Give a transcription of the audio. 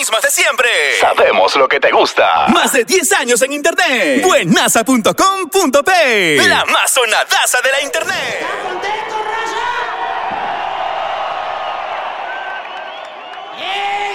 mismas de siempre. Sabemos lo que te gusta. Más de 10 años en internet. Buenaza.com.p. La más sonadaza de la internet. ¿Estás contento, Raya? ¡Yeah!